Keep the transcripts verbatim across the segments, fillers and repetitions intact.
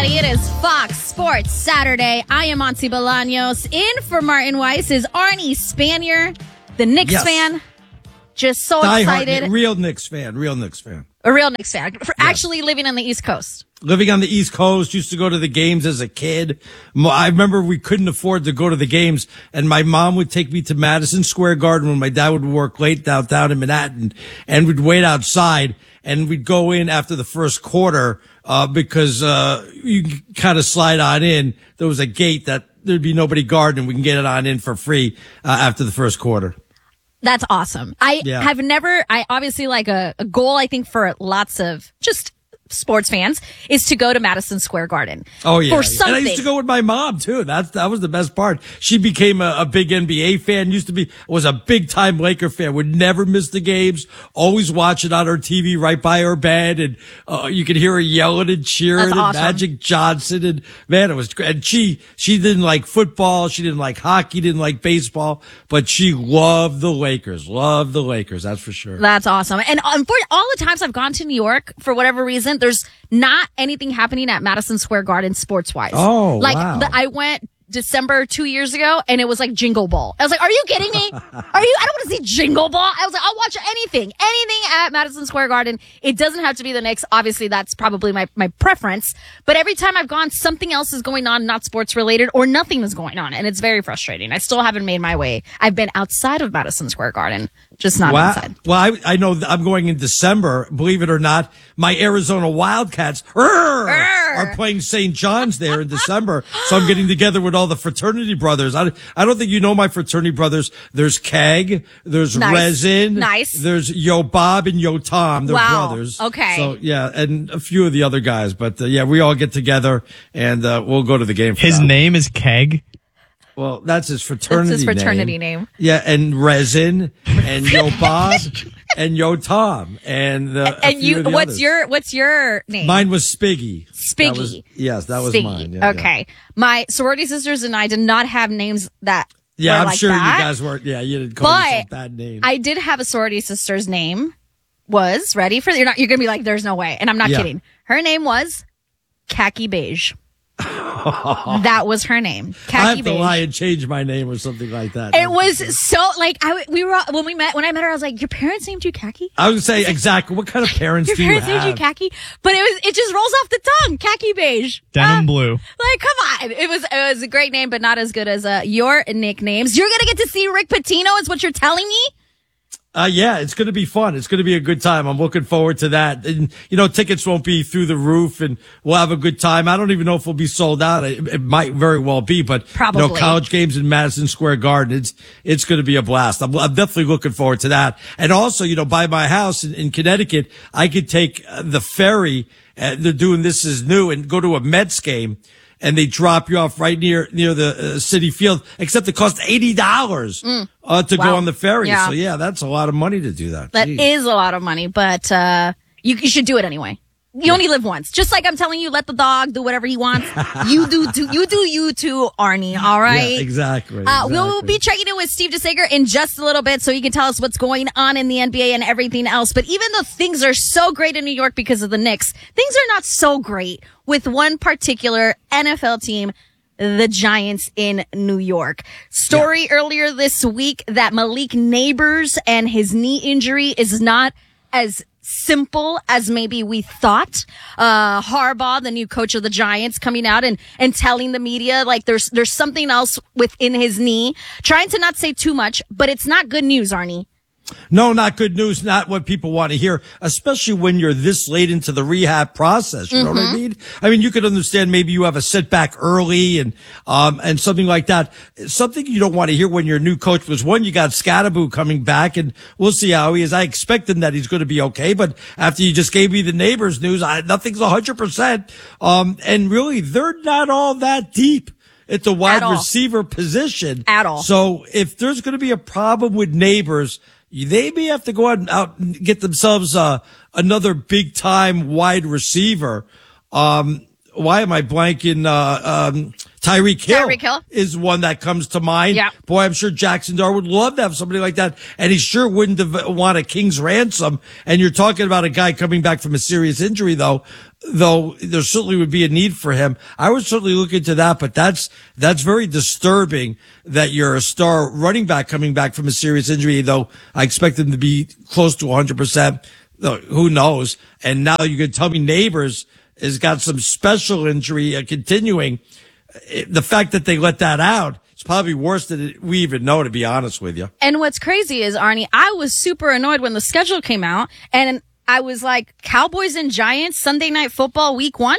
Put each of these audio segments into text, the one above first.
everybody. It is Fox Sports Saturday. I am Monty Bolaños. In for Martin Weiss is Arnie Spanier, the Knicks yes. fan. Just so Die excited. Hard, real Knicks fan. Real Knicks fan. A real Knicks fan. For yes. actually living on the East Coast. Living on the East Coast, used to go to the games as a kid. I remember we couldn't afford to go to the games, and my mom would take me to Madison Square Garden when my dad would work late downtown in Manhattan, and we'd wait outside, and we'd go in after the first quarter, uh, because, uh, you kind of slide on in. There was a gate that there'd be nobody guarding, and we can get it on in for free, uh, after the first quarter. That's awesome. I yeah. have never, I obviously like a, a goal, I think, for lots of just sports fans is to go to Madison Square Garden. Oh, yeah. For something. And I used to go with my mom, too. That's, that was the best part. She became a, a big N B A fan, used to be, was a big time Laker fan, would never miss the games, always watch it on her T V right by her bed. And, uh, you could hear her yelling and cheering. That's and awesome. Magic Johnson. And man, it was great. And she, she didn't like football. She didn't like hockey, didn't like baseball, but she loved the Lakers, loved the Lakers. That's for sure. That's awesome. And unfortunately, all the times I've gone to New York, for whatever reason, there's not anything happening at Madison Square Garden sports wise. Oh, like wow. the, I went December two years ago and it was like Jingle Ball. I was like, are you kidding me? Are you, I don't want to see Jingle Ball. I was like, I'll watch anything, anything at Madison Square Garden. It doesn't have to be the Knicks. Obviously that's probably my, my preference, but every time I've gone, something else is going on, not sports related, or nothing is going on. And it's very frustrating. I still haven't made my way. I've been outside of Madison Square Garden, just not wow. inside. Well, I, I know I'm going in December. Believe it or not, my Arizona Wildcats rrr, are playing Saint John's there in December. So I'm getting together with all the fraternity brothers. I, I don't think you know my fraternity brothers. There's Keg, there's Nice. Resin, Nice. there's Yo Bob and Yo Tom. They're Wow. brothers. Okay. So yeah, and a few of the other guys. But uh, yeah, we all get together and uh, we'll go to the game. For His that. name is Keg. Well, that's his fraternity That's his fraternity name. name. Yeah, and Resin, and Yo Bob, and Yo Tom, and uh, a And few you, of the what's others. your, what's your name? Mine was Spiggy. Spiggy. That was, yes, that was Spiggy. mine. Yeah, okay. Yeah, My sorority sisters and I did not have names that yeah were I'm like sure that, you guys weren't. Yeah, you didn't call but yourself bad names. I did have a sorority sister's name was, ready for, you're not, you're going to be like, there's no way. And I'm not Yeah. kidding. Her name was Khaki Beige. That was her name. Khaki I have to Beige. lie and change my name or something like that. It was so like I we were when we met when I met her I was like, your parents named you Khaki? I would say exactly what kind of parents Your do you parents named have? you Khaki? But it was it just rolls off the tongue. Khaki Beige. Denim Uh, blue. Like, come on. It was it was a great name, but not as good as uh, your nicknames. You're gonna get to see Rick Pitino, is what you're telling me? Uh, yeah, it's going to be fun. It's going to be a good time. I'm looking forward to that. And, you know, tickets won't be through the roof and we'll have a good time. I don't even know if we'll be sold out. It, it might very well be, but, Probably. you know, college games in Madison Square Garden, it's, it's going to be a blast. I'm, I'm definitely looking forward to that. And also, you know, by my house in, in Connecticut, I could take uh, the ferry. Uh, they're doing This Is New and go to a Mets game. And they drop you off right near near the uh, City Field, except it costs eighty dollars Mm. uh, to Wow. go on the ferry. Yeah. So yeah, that's a lot of money to do that. That Jeez. is a lot of money, but uh you, you should do it anyway. You only live once. Just like I'm telling you, let the dog do whatever he wants. You do, do you do you too, Arnie, all right? Yeah, exactly. Uh, exactly. we'll be checking in with Steve DeSager in just a little bit so he can tell us what's going on in the N B A and everything else. But even though things are so great in New York because of the Knicks, things are not so great with one particular N F L team, the Giants in New York. Story yeah. earlier this week that Malik Neighbors and his knee injury is not as simple as maybe we thought. Uh, Harbaugh, the new coach of the Giants, coming out and, and telling the media like there's, there's something else within his knee, trying to not say too much, but it's not good news, Arnie. No, not good news. Not what people want to hear, especially when you're this late into the rehab process. You know Mm-hmm. what I mean? I mean, you could understand maybe you have a setback early and, um, and something like that. Something you don't want to hear when your new coach was one, you got Scatterboo coming back and we'll see how he is. I expect him that he's going to be okay. But after you just gave me the Neighbors news, I, nothing's a hundred percent. Um, and really they're not all that deep at the wide At receiver position. At all. So if there's going to be a problem with Neighbors, they may have to go out and, out and get themselves uh, another big time wide receiver. Um, why am I blanking? Uh, um, Tyreek Hill, Tyreek Hill is one that comes to mind. Yeah. Boy, I'm sure Jackson Dart would love to have somebody like that. And he sure wouldn't have want a king's ransom. And you're talking about a guy coming back from a serious injury, though, though there certainly would be a need for him. I would certainly look into that, but that's, that's very disturbing that you're a star running back coming back from a serious injury, though I expect him to be close to one hundred percent. Who knows? And now you can tell me Neighbors has got some special injury uh, continuing. The fact that they let that out is probably worse than we even know, to be honest with you. And what's crazy is, Arnie, I was super annoyed when the schedule came out, and I was like, Cowboys and Giants, Sunday Night Football, week one?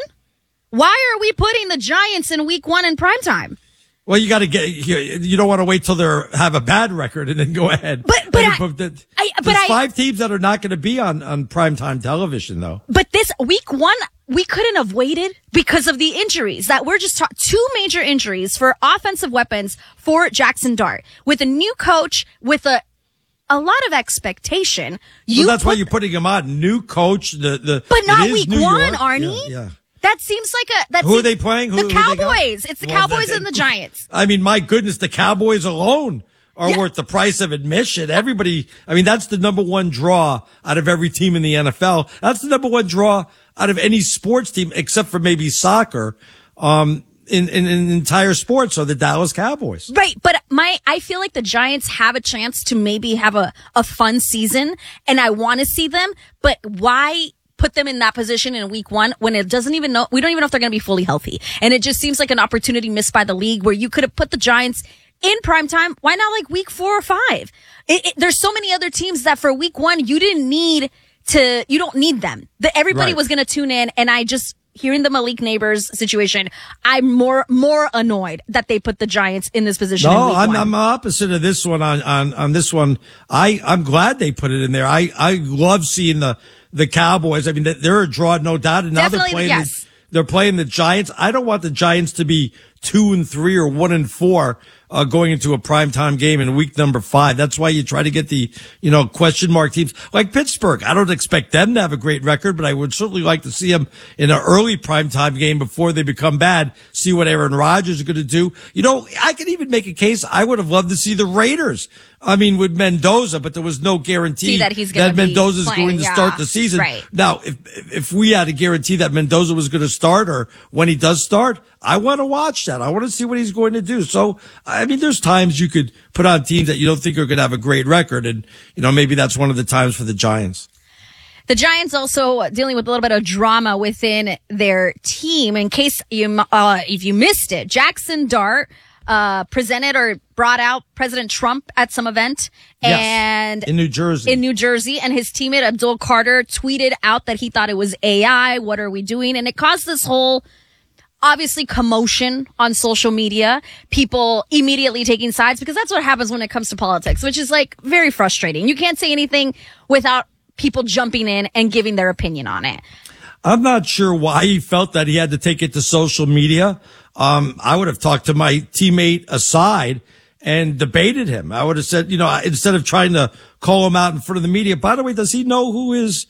Why are we putting the Giants in week one in primetime? Well, you got to get, you don't want to wait till they have a bad record and then go ahead. But, but, I, the, I, but there's I, five teams that are not going to be on, on primetime television, though. But this week one, we couldn't have waited because of the injuries that we're just talking. Two major injuries for offensive weapons for Jackson Dart. With a new coach, with a, a lot of expectation. You well, that's put, why you're putting him on. New coach, the, the, but not week New one, York. Arnie. Yeah. yeah. That seems like a. That who seems, are they playing? Who, the who Cowboys. It's the well, Cowboys that, and the Giants. I mean, my goodness, the Cowboys alone are yeah. worth the price of admission. Everybody, I mean, that's the number one draw out of every team in the N F L. That's the number one draw out of any sports team, except for maybe soccer, um, in, in, in entire sports. So the Dallas Cowboys. Right. But my, I feel like the Giants have a chance to maybe have a, a fun season, and I want to see them, but why put them in that position in week one when it doesn't even know, we don't even know if they're going to be fully healthy. And it just seems like an opportunity missed by the league where you could have put the Giants in prime time. Why not like week four or five? It, it, there's so many other teams that for week one, you didn't need to, you don't need them. The, everybody right. was going to tune in. And I just, hearing the Malik Neighbors situation, I'm more, more annoyed that they put the Giants in this position. No, in week I'm, one. I'm opposite of this one on, on, on this one. I, I'm glad they put it in there. I, I love seeing the, the Cowboys. I mean, they're a draw, no doubt. And now Definitely, they're playing, yes. the, they're playing the Giants. I don't want the Giants to be two and three or one and four, uh, going into a primetime game in week number five. That's why you try to get the, you know, question mark teams like Pittsburgh. I don't expect them to have a great record, but I would certainly like to see them in an early primetime game before they become bad. See what Aaron Rodgers is going to do. You know, I could even make a case. I would have loved to see the Raiders. I mean, with Mendoza, but there was no guarantee see that he's going that Mendoza is going to yeah. start the season. Right. Now, if if we had a guarantee that Mendoza was going to start, or when he does start, I want to watch that. I want to see what he's going to do. So, I mean, there's times you could put on teams that you don't think are going to have a great record, and you know maybe that's one of the times for the Giants. The Giants also dealing with a little bit of drama within their team. In case you, uh, if you missed it, Jackson Dart uh presented or brought out President Trump at some event, yes, and in New Jersey. In New Jersey, and his teammate Abdul Carter tweeted out that he thought it was A I. What are we doing? And it caused this whole, obviously, commotion on social media. People immediately taking sides, because that's what happens when it comes to politics, which is like very frustrating. You can't say anything without people jumping in and giving their opinion on it. I'm not sure why he felt that he had to take it to social media. Um, I would have talked to my teammate aside and debated him. I would have said, you know, instead of trying to call him out in front of the media, by the way, does he know who his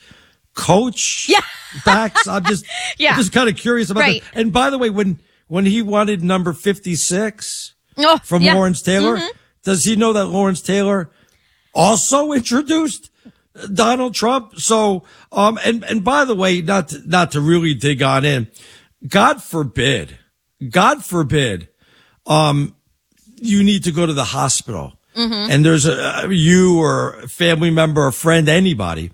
coach yeah. backs? I'm just, yeah. I'm just kind of curious about right. that. And by the way, when, when he wanted number fifty-six oh, from yeah. Lawrence Taylor, mm-hmm. does he know that Lawrence Taylor also introduced Donald Trump? So, um, and, and by the way, not to, not to really dig on in, God forbid, God forbid, um, you need to go to the hospital, mm-hmm. and there's a, you or a family member, a friend, anybody,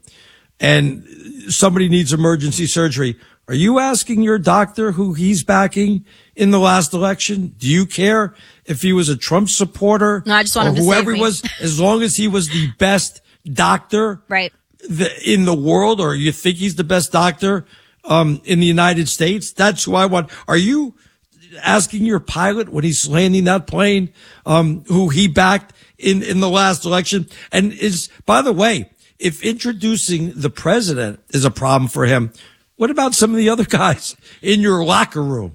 and somebody needs emergency surgery. Are you asking your doctor who he's backing in the last election? Do you care if he was a Trump supporter? No, I just want or him to whoever save he me. was, as long as he was the best doctor, right, the, in the world, or you think he's the best doctor um in the United States? That's who I want. Are you asking your pilot when he's landing that plane um who he backed in in the last election? And is, by the way, if introducing the president is a problem for him, what about some of the other guys in your locker room?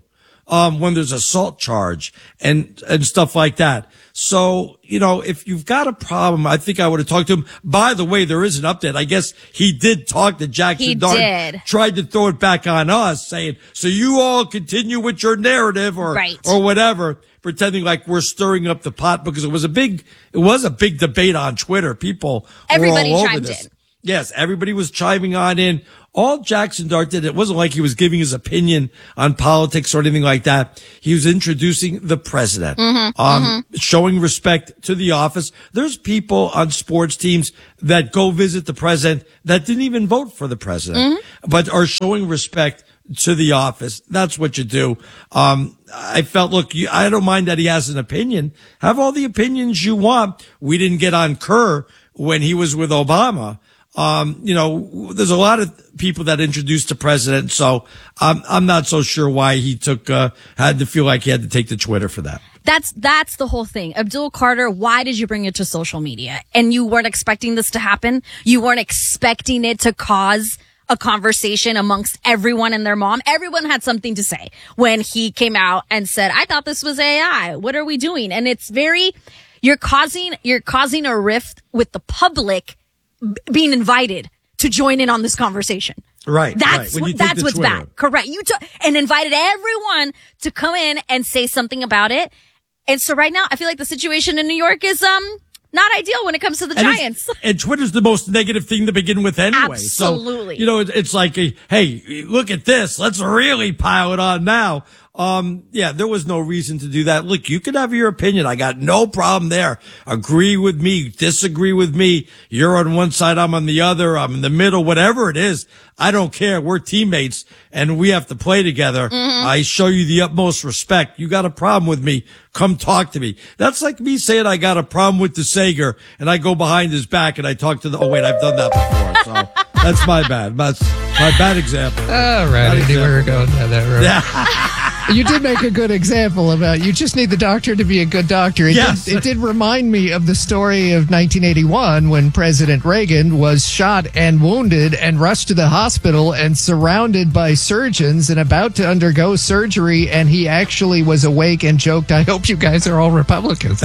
um, when there's assault charge and, and stuff like that. So, you know, if you've got a problem, I think I would have talked to him. By the way, there is an update. I guess he did talk to Jackson He Dart. did. Tried to throw it back on us, saying, so you all continue with your narrative or, Right. or whatever, pretending like we're stirring up the pot, because it was a big, it was a big debate on Twitter. People Everybody were all over chimed this. in. Yes, everybody was chiming on in. All Jackson Dart did, it wasn't like he was giving his opinion on politics or anything like that. He was introducing the president, Mm-hmm, um, mm-hmm. showing respect to the office. There's people on sports teams that go visit the president that didn't even vote for the president, Mm-hmm. but are showing respect to the office. That's what you do. Um, I felt, look, you, I don't mind that he has an opinion. Have all the opinions you want. We didn't get on Kerr when he was with Obama. Um, you know, there's a lot of people that introduced the president, so I'm I'm not so sure why he took uh, had to feel like he had to take to Twitter for that. That's that's the whole thing. Abdul Carter, why did you bring it to social media? And you weren't expecting this to happen? You weren't expecting it to cause a conversation amongst everyone and their mom? Everyone had something to say when he came out and said, I thought this was A I. What are we doing? And it's very, you're causing, you're causing a rift with the public being invited to join in on this conversation. Right. That's right. what, that's what's Twitter. bad. Correct. You took and invited everyone to come in and say something about it. And so right now, I feel like the situation in New York is um not ideal when it comes to the and Giants. And Twitter's the most negative thing to begin with anyway. Absolutely. So, you know, it, it's like, a, hey, look at this. Let's really pile it on now. Um, yeah, there was no reason to do that. Look, you can have your opinion. I got no problem there. Agree with me, disagree with me. You're on one side, I'm on the other. I'm in the middle, whatever it is. I don't care. We're teammates and we have to play together. Mm-hmm. I show you the utmost respect. You got a problem with me, come talk to me. That's like me saying I got a problem with DeSager and I go behind his back and I talk to the, oh wait, I've done that before. So that's my bad. That's my bad example. All right, I knew we were going down that road. Yeah. You did make a good example about you just need the doctor to be a good doctor. It, Yes. did, it did remind me of the story of nineteen eighty-one when President Reagan was shot and wounded and rushed to the hospital and surrounded by surgeons and about to undergo surgery, and he actually was awake and joked, I hope you guys are all Republicans.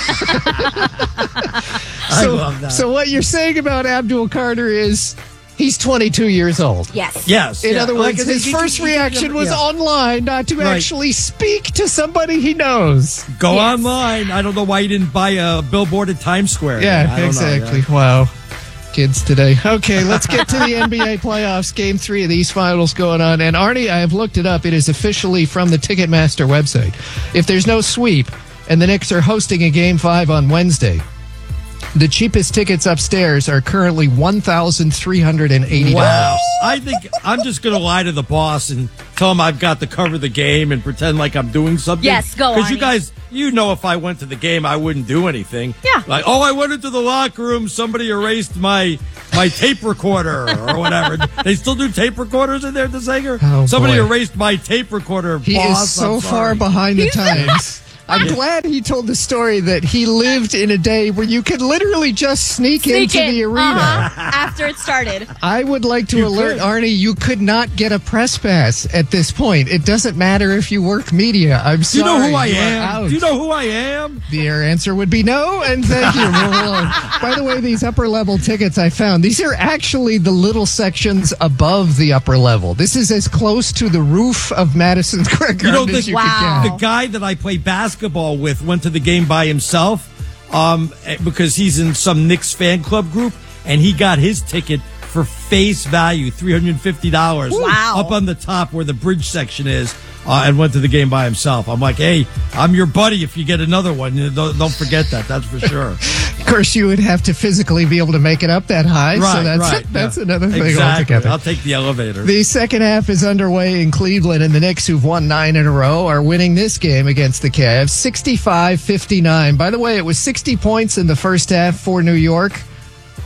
I so, love that. So what you're saying about Abdul Carter is he's twenty-two years old. Yes. Yes. In yeah. other Like, words, his he- first he- he- reaction was yeah. online, not to Right. actually speak to somebody he knows. Go Yes. online. I don't know why you didn't buy a billboard at Times Square. I Yeah, don't know, exactly. yeah. Wow. Kids today. Okay, let's get to the N B A playoffs. Game three of these finals going on. And Arnie, I have looked it up. It is officially from the Ticketmaster website. If there's no sweep and the Knicks are hosting a game five on Wednesday, the cheapest tickets upstairs are currently one thousand three hundred eighty dollars. Wow. I think I'm just going to lie to the boss and tell him I've got to cover the game and pretend like I'm doing something. Yes, go, Because you Arnie. guys, you know, if I went to the game, I wouldn't do anything. Yeah. Like, oh, I went into the locker room. Somebody erased my my tape recorder or whatever. They still do tape recorders in there, DeSager? Oh, Somebody boy. erased my tape recorder. He boss, is so I'm far sorry. behind the times. I'm glad he told the story that he lived in a day where you could literally just sneak, Sneak into in, the arena. uh-huh, after it started. I would like to You alert could. Arnie, you could not get a press pass at this point. It doesn't matter if you work media. I'm Do sorry. you know who I you are am? out. Do you know who I am? The answer would be no, and thank you. Move along. By the way, these upper level tickets I found, these are actually the little sections above the upper level. This is as close to the roof of Madison Square Garden You know, as the, you Wow. could the get. guy that I play basketball with went to the game by himself um, eh, because he's in some Knicks fan club group, and he got his ticket for face value, three hundred fifty dollars. Wow. Up on the top where the bridge section is, uh, and went to the game by himself. I'm like, hey, I'm your buddy if you get another one. You know, Don't, don't forget that. That's for sure. Of course, you would have to physically be able to make it up that high, so Right, that's right. that's yeah. another thing Exactly. altogether. I'll take the elevator. The second half is underway in Cleveland, and the Knicks, who've won nine in a row, are winning this game against the Cavs sixty-five fifty-nine. By the way, it was sixty points in the first half for New York.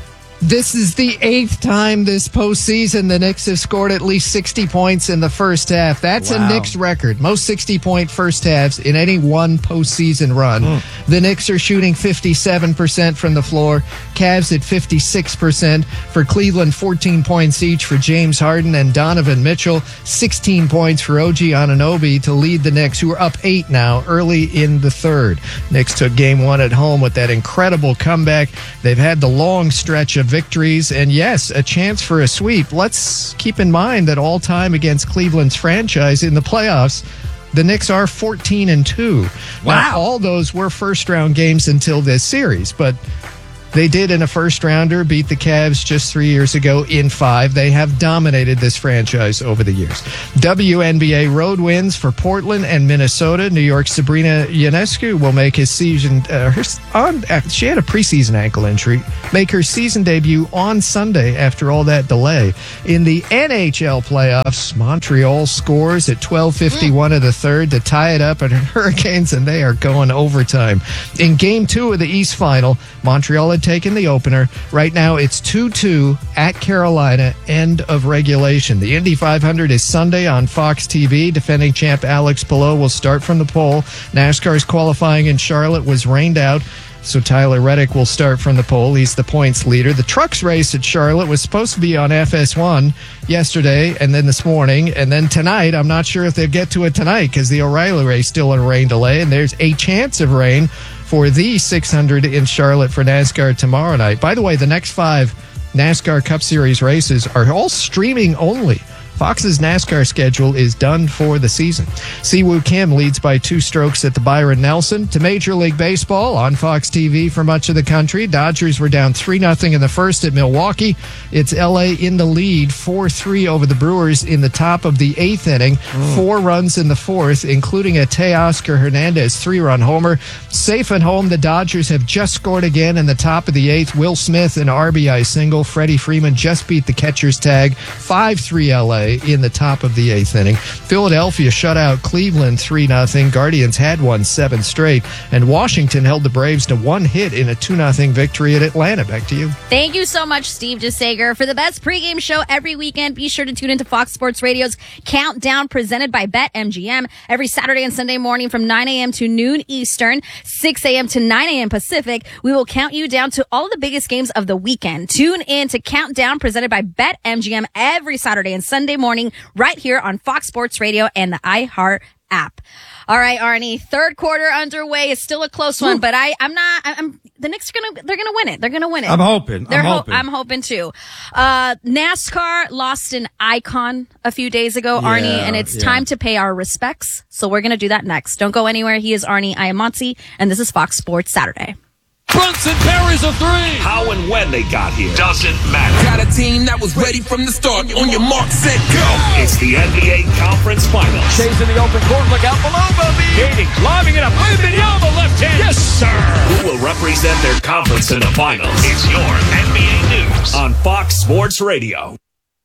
This is the eighth time this postseason the Knicks have scored at least sixty points in the first half. That's Wow. a Knicks record. Most sixty-point first halves in any one postseason run. Mm. The Knicks are shooting fifty-seven percent from the floor. Cavs at fifty-six percent. For Cleveland, fourteen points each for James Harden and Donovan Mitchell. sixteen points for O G Anunoby to lead the Knicks, who are up eight now early in the third. Knicks took game one at home with that incredible comeback. They've had the long stretch of victories, and yes, a chance for a sweep. Let's keep in mind that all time against Cleveland's franchise in the playoffs, the Knicks are fourteen and two. Wow. Now, all those were first round games until this series, but they did in a first rounder beat the Cavs just three years ago in five. They have dominated this franchise over the years. W N B A road wins for Portland and Minnesota. New York's Sabrina Ionescu will make his season, uh, her, on, she had a preseason ankle injury, make her season debut on Sunday after all that delay. In the N H L playoffs, Montreal scores at twelve fifty-one of the third to tie it up at Hurricanes, and they are going overtime. In game two of the East Final, Montreal had taken the opener. Right now, it's two two at Carolina, end of regulation. The Indy five hundred is Sunday on Fox T V. Defending champ Alex Palou will start from the pole. NASCAR's qualifying in Charlotte was rained out, so Tyler Reddick will start from the pole. He's the points leader. The trucks race at Charlotte was supposed to be on F S one yesterday and then this morning. And then tonight, I'm not sure if they'll get to it tonight because the O'Reilly race still in a rain delay. And there's a chance of rain for the six hundred in Charlotte for NASCAR tomorrow night. By the way, the next five NASCAR Cup Series races are all streaming only. Fox's NASCAR schedule is done for the season. Siwoo Kim leads by two strokes at the Byron Nelson. To Major League Baseball on Fox T V for much of the country. Dodgers were down three nothing in the first at Milwaukee. It's L A in the lead, four three over the Brewers in the top of the eighth inning. Mm. Four runs in the fourth, including a Teoscar Hernandez three-run homer. Safe at home, the Dodgers have just scored again in the top of the eighth. Will Smith, an R B I single. Freddie Freeman just beat the catcher's tag. five three L A in the top of the eighth inning. Philadelphia shut out Cleveland three nothing. Guardians had won seven straight. And Washington held the Braves to one hit in a two nothing victory at Atlanta. Back to you. Thank you so much, Steve DeSager. For the best pregame show every weekend, be sure to tune into Fox Sports Radio's Countdown presented by BetMGM every Saturday and Sunday morning from nine a.m. to noon Eastern, six a.m. to nine a.m. Pacific. We will count you down to all the biggest games of the weekend. Tune in to Countdown presented by BetMGM every Saturday and Sunday morning right here on Fox Sports Radio and the iHeart app. All right, Arnie, third quarter underway. It's still a close one, but I, I'm not, I'm, the Knicks are going to, they're going to win it. They're going to win it. I'm hoping. They're I'm ho- hoping. I'm hoping too. Uh, NASCAR lost an icon a few days ago, Yeah, Arnie, and it's yeah. time to pay our respects. So we're going to do that next. Don't go anywhere. He is Arnie Ayamonte, and this is Fox Sports Saturday. Brunson parries a three. How and when they got here doesn't matter. Got a team that was ready from the start. On your mark, set, go. It's the N B A Conference Finals. Chase in the open court. Look out below, Bobby. Gating, lobbing it up. Wembanyama left hand. Yes, sir. Who will represent their conference in the finals? It's your N B A News on Fox Sports Radio.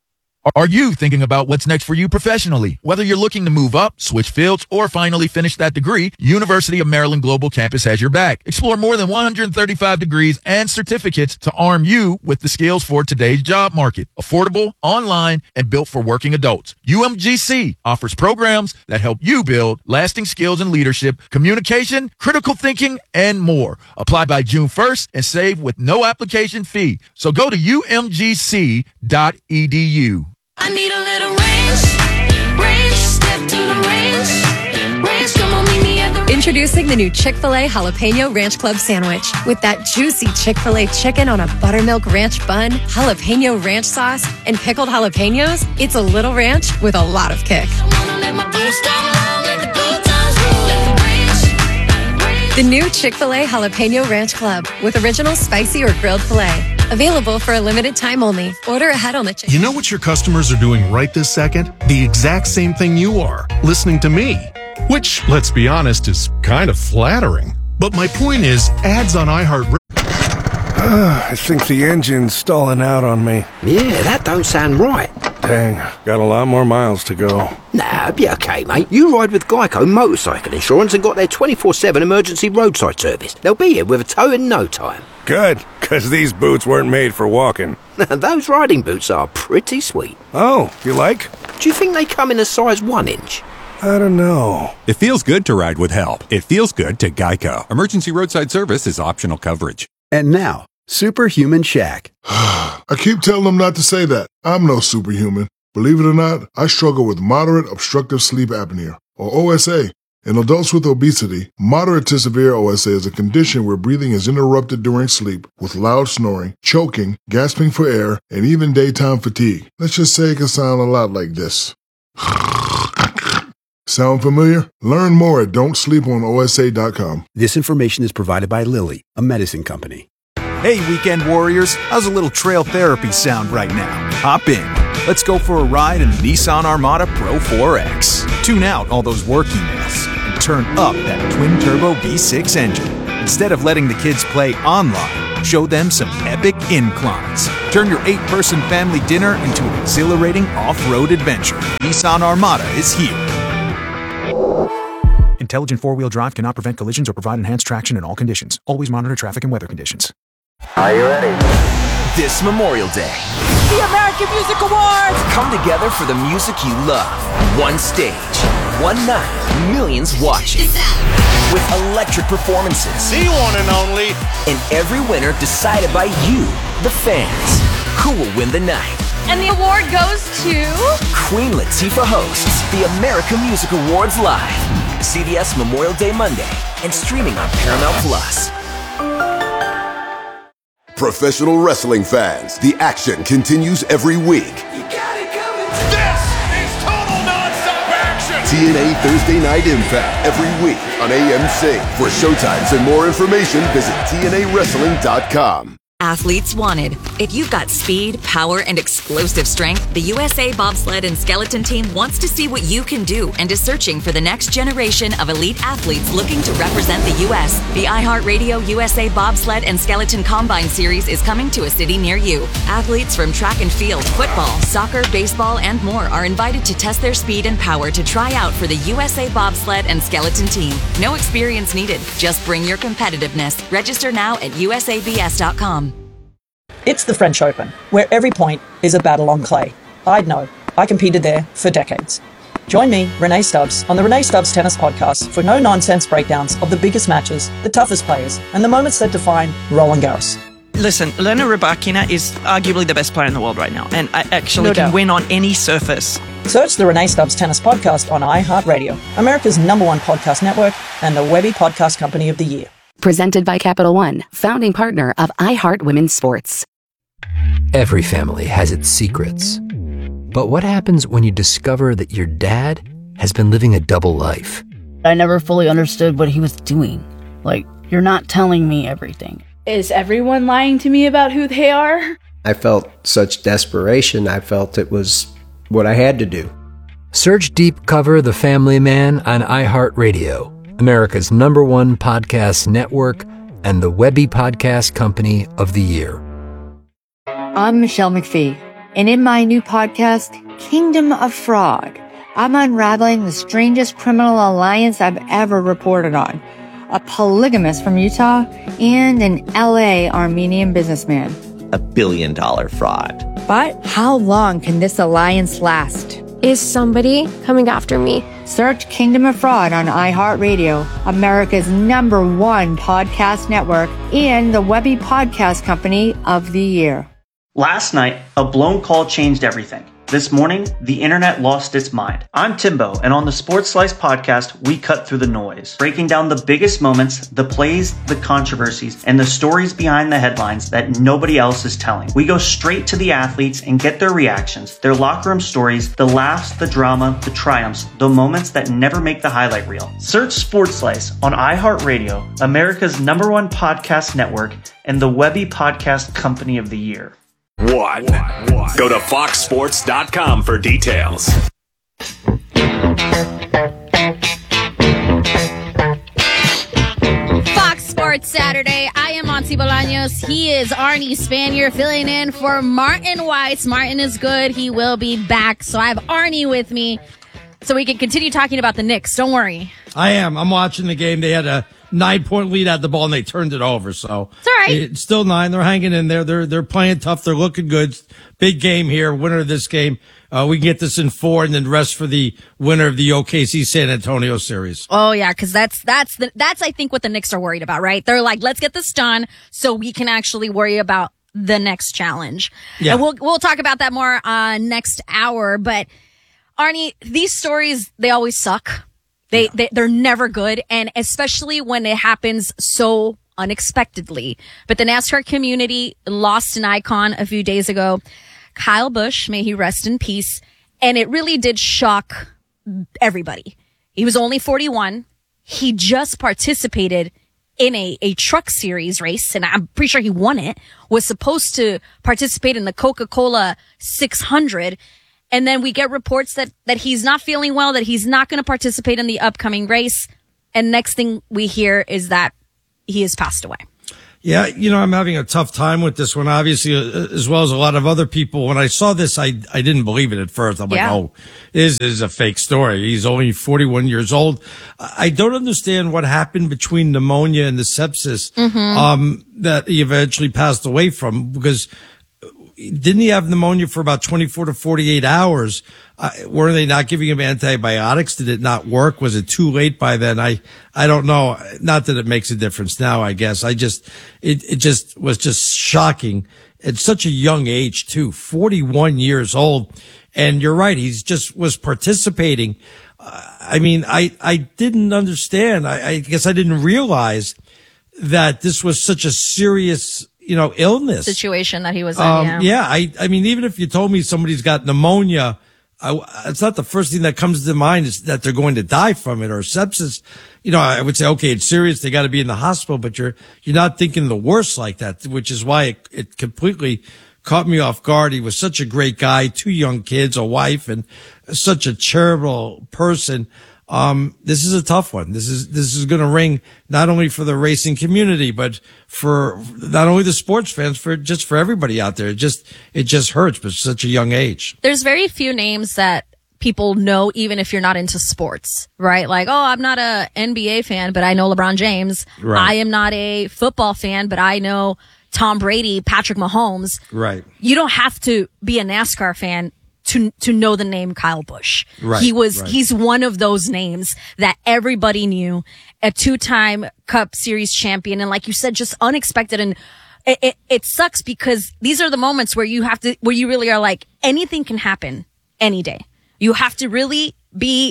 Are you thinking about what's next for you professionally? Whether you're looking to move up, switch fields, or finally finish that degree, University of Maryland Global Campus has your back. Explore more than one hundred thirty-five degrees and certificates to arm you with the skills for today's job market. Affordable, online, and built for working adults. U M G C offers programs that help you build lasting skills in leadership, communication, critical thinking, and more. Apply by June first and save with no application fee. So go to U M G C dot E D U. I need a little range, range, step to the range, range, come on, meet me at the Introducing the new Chick-fil-A Jalapeno Ranch Club Sandwich. With that juicy Chick-fil-A chicken on a buttermilk ranch bun, jalapeno ranch sauce, and pickled jalapenos, it's a little ranch with a lot of kick. The new Chick-fil-A Jalapeno Ranch Club with original spicy or grilled filet. Available for a limited time only. Order ahead on the Chick. You know what your customers are doing right this second? The exact same thing you are, listening to me. Which, let's be honest, is kind of flattering. But my point is, ads on iHeart... I think the engine's stalling out on me. Yeah, that don't sound right. Dang, got a lot more miles to go. Nah, be okay, mate. You ride with Geico Motorcycle Insurance and got their twenty-four seven emergency roadside service. They'll be here with a tow in no time. Good, because these boots weren't made for walking. Those riding boots are pretty sweet. Oh, you like? Do you think they come in a size one inch? I don't know. It feels good to ride with help. It feels good to Geico. Emergency roadside service is optional coverage. And now, Superhuman Shaq. I keep telling them not to say that. I'm no superhuman. Believe it or not, I struggle with moderate obstructive sleep apnea, or O S A. In adults with obesity, moderate to severe O S A is a condition where breathing is interrupted during sleep with loud snoring, choking, gasping for air, and even daytime fatigue. Let's just say it can sound a lot like this. Sound familiar? Learn more at don't sleep on O S A dot com. This information is provided by Lilly, a medicine company. Hey, weekend warriors, how's a little trail therapy sound right now? Hop in. Let's go for a ride in the Nissan Armada Pro four X. Tune out all those work emails and turn up that twin-turbo V six engine. Instead of letting the kids play online, show them some epic inclines. Turn your eight-person family dinner into an exhilarating off-road adventure. Nissan Armada is here. Intelligent four-wheel drive cannot prevent collisions or provide enhanced traction in all conditions. Always monitor traffic and weather conditions. Are you ready? This Memorial Day, The American Music Awards! come together for the music you love. One stage, one night, millions watching. With electric performances. The one and only. And every winner decided by you, the fans. Who will win the night? And the award goes to... Queen Latifah hosts the American Music Awards live. C B S Memorial Day Monday and streaming on Paramount Plus. Professional wrestling fans, the action continues every week. This is total nonstop action. T N A Thursday Night Impact every week on A M C. For showtimes and more information, visit T N A wrestling dot com. Athletes wanted. If you've got speed, power, and explosive strength, the U S A Bobsled and Skeleton Team wants to see what you can do and is searching for the next generation of elite athletes looking to represent the U S. The iHeartRadio U S A Bobsled and Skeleton Combine Series is coming to a city near you. Athletes from track and field, football, soccer, baseball, and more are invited to test their speed and power to try out for the U S A Bobsled and Skeleton Team. No experience needed. Just bring your competitiveness. Register now at U S A B S dot com. It's the French Open, where every point is a battle on clay. I'd know. I competed there for decades. Join me, Renee Stubbs, on the Renee Stubbs Tennis Podcast for no-nonsense breakdowns of the biggest matches, the toughest players, and the moments that define Roland Garros. Listen, Elena Rybakina is arguably the best player in the world right now, and I actually No can doubt. win on any surface. Search the Renee Stubbs Tennis Podcast on iHeartRadio, America's number one podcast network, and the Webby Podcast Company of the Year. Presented by Capital One, founding partner of iHeart Women's Sports. Every family has its secrets. But what happens when you discover that your dad has been living a double life? I never fully understood what he was doing. Like, you're not telling me everything. Is everyone lying to me about who they are? I felt such desperation. I felt it was what I had to do. Search Deep Cover The Family Man on iHeartRadio, America's number one podcast network and the Webby Podcast Company of the Year. I'm Michelle McPhee, and in my new podcast, Kingdom of Fraud, I'm unraveling the strangest criminal alliance I've ever reported on. A polygamist from Utah and an L A Armenian businessman. A billion dollar fraud. But how long can this alliance last? Is somebody coming after me? Search Kingdom of Fraud on iHeartRadio, America's number one podcast network, and the Webby Podcast Company of the Year. Last night, a blown call changed everything. This morning, the internet lost its mind. I'm Timbo, and on the Sports Slice podcast, we cut through the noise, breaking down the biggest moments, the plays, the controversies, and the stories behind the headlines that nobody else is telling. We go straight to the athletes and get their reactions, their locker room stories, the laughs, the drama, the triumphs, the moments that never make the highlight reel. Search Sports Slice on iHeartRadio, America's number one podcast network, and the Webby Podcast Company of the Year. One. Go to fox sports dot com for details. Fox Sports Saturday. I am Monty Bolaños. He is Arnie Spanier filling in for Martin Weiss. Martin is good. He will be back. So I have Arnie with me so we can continue talking about the Knicks. Don't worry. I am. I'm watching the game. They had a nine-point lead at the ball, and they turned it over. So it's all right. It's still nine. They're hanging in there. They're they're playing tough. They're looking good. Big game here. Winner of this game. Uh, we can get this in four, and then rest for the winner of the O K C San Antonio series. Oh yeah, because that's that's the that's I think what the Knicks are worried about, right? They're like, let's get this done so we can actually worry about the next challenge. Yeah. And we'll we'll talk about that more uh next hour. But Arnie, these stories, they always suck. They, yeah. they they're never good, and especially when it happens so unexpectedly. But the NASCAR community lost an icon a few days ago. Kyle Busch, may he rest in peace. And it really did shock everybody. He was only forty-one. He just participated in a, a truck series race, and I'm pretty sure he won it, was supposed to participate in the Coca-Cola six hundred. And then we get reports that, that he's not feeling well, that he's not going to participate in the upcoming race. And next thing we hear is that he has passed away. Yeah, you know, I'm having a tough time with this one, obviously, uh, as well as a lot of other people. When I saw this, I I didn't believe it at first. I'm yeah. like, oh, this is a fake story. He's only forty-one years old. I don't understand what happened between pneumonia and the sepsis mm-hmm. um, that he eventually passed away from, because didn't he have pneumonia for about twenty-four to forty-eight hours? Uh, weren't they not giving him antibiotics? Did it not work? Was it too late by then? I, I don't know. Not that it makes a difference now, I guess. I just, it, it just was just shocking at such a young age too, forty-one years old. And you're right. He's just was participating. Uh, I mean, I, I didn't understand. I, I guess I didn't realize that this was such a serious, you know, illness situation that he was in. Um, yeah. yeah. I, I mean, even if you told me somebody's got pneumonia, I, it's not the first thing that comes to mind is that they're going to die from it or sepsis. You know, I would say, okay, it's serious. They got to be in the hospital, but you're, you're not thinking the worst like that, which is why it, it completely caught me off guard. He was such a great guy, two young kids, a wife, and such a charitable person. Um, this is a tough one. This is, this is going to ring not only for the racing community, but for not only the sports fans, for just for everybody out there. It just, it just hurts, but such a young age. There's very few names that people know, even if you're not into sports, right? Like, oh, I'm not a N B A fan, but I know LeBron James. Right. I am not a football fan, but I know Tom Brady, Patrick Mahomes. Right. You don't have to be a NASCAR fan to to know the name Kyle Busch. Right, he was right. he's one of those names that everybody knew, a two-time Cup Series champion, and like you said, just unexpected. And it, it it sucks because these are the moments where you have to where you really are like, anything can happen any day. You have to really be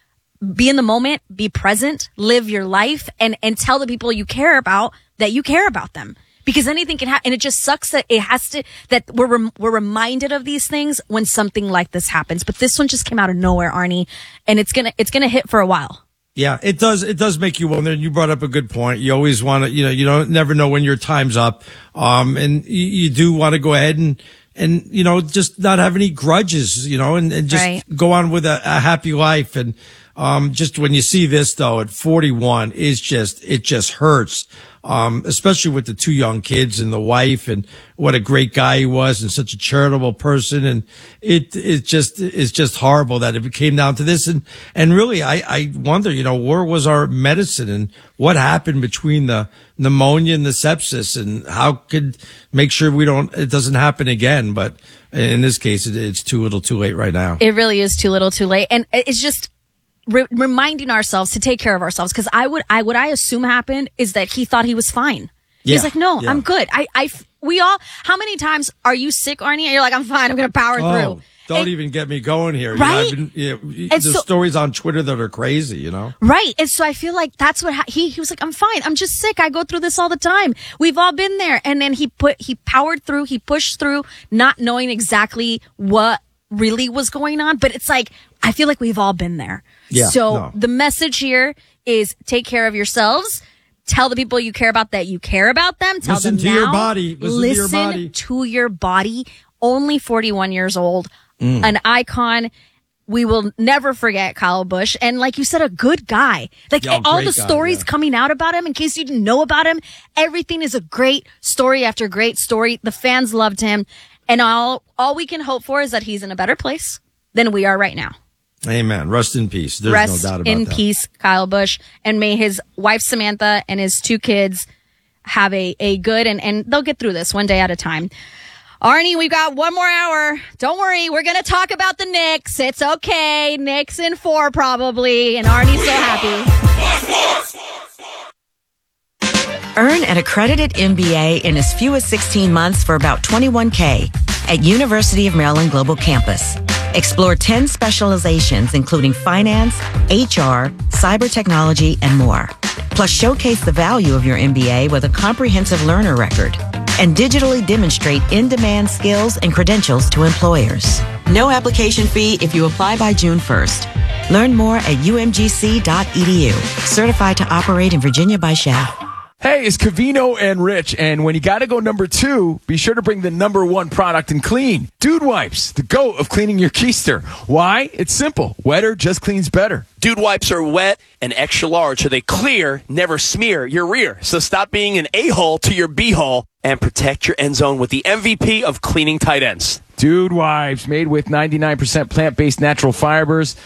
be in the moment, be present, live your life, and and tell the people you care about that you care about them. Because anything can happen, and it just sucks that it has to, that we're, rem- we're reminded of these things when something like this happens. But this one just came out of nowhere, Arnie, and it's gonna, it's gonna hit for a while. Yeah, it does, it does make you wonder. And you brought up a good point. You always want to, you know, you don't, never know when your time's up. Um, and you, you do want to go ahead and, and, you know, just not have any grudges, you know, and, and just right. go on with a, a happy life. And, um, just when you see this though, at forty-one, it's just, it just hurts. Um, especially with the two young kids and the wife, and what a great guy he was and such a charitable person. And it, it just, it's just horrible that it came down to this. And, and really, I, I wonder, you know, where was our medicine and what happened between the pneumonia and the sepsis, and how could make sure we don't, it doesn't happen again. But in this case, it, it's too little too late right now. It really is too little too late. And it's just, Re- reminding ourselves to take care of ourselves. Cause I would, I, what I assume happened is that he thought he was fine. Yeah, He's like, no, yeah. I'm good. I, I, we all, how many times are you sick, Arnie? And you're like, I'm fine. I'm going to power Oh, through. don't And- even get me going here. Right? You know, I've been, yeah, And there's so- stories on Twitter that are crazy, you know? Right. And so I feel like that's what ha- he, he was like, I'm fine. I'm just sick. I go through this all the time. We've all been there. And then he put, he powered through, he pushed through, not knowing exactly what really was going on. But it's like, I feel like we've all been there. Yeah, so no. the message here is take care of yourselves. Tell the people you care about that you care about them. Tell Listen them to now. your body. Listen to your body. to your body. Only forty-one years old. Mm. An icon. we will never forget Kyle Busch. And like you said, a good guy. Like Yo, all great the guy, stories yeah. coming out about him, in case you didn't know about him, everything is a great story after great story. The fans loved him. And all, all we can hope for is that he's in a better place than we are right now. Amen. Rest in peace. There's Rest no doubt about in that. peace, Kyle Busch. And may his wife, Samantha, and his two kids have a, a good, and, and they'll get through this one day at a time. Arnie, we've got one more hour. Don't worry. We're going to talk about the Knicks. It's okay. Knicks in four probably. And Arnie's so happy. Earn an accredited M B A in as few as sixteen months for about twenty-one K at University of Maryland Global Campus. Explore ten specializations, including finance, H R, cyber technology, and more. Plus, showcase the value of your M B A with a comprehensive learner record and digitally demonstrate in-demand skills and credentials to employers. No application fee if you apply by June first. Learn more at U M G C dot E D U. Certified to operate in Virginia by S H A. Hey, it's Cavino and Rich, and when you gotta go number two, be sure to bring the number one product in clean. Dude Wipes, the GOAT of cleaning your keister. Why? It's simple. Wetter just cleans better. Dude Wipes are wet and extra large, so they clear, never smear your rear. So stop being an a-hole to your b-hole and protect your end zone with the M V P of cleaning tight ends. Dude Wipes, made with ninety-nine percent plant-based natural fibers.